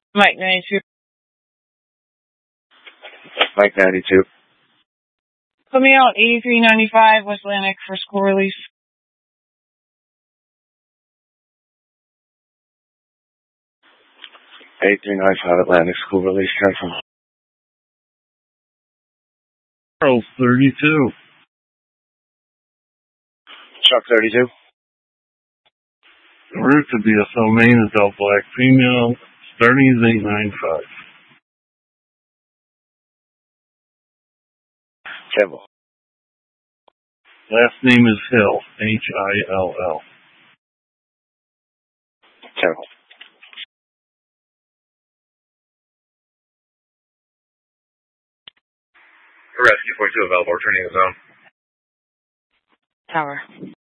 Mike 92. Mike 92. Put me out 8395 West Atlantic for school release. Atlantic school release, cancel. Charles 32. Chuck 32. Route to BSL Main, adult black female, starting is 895. Kimball. Last name is Hill, Hill. Kimball. Rescue 42 available, returning the zone. Tower.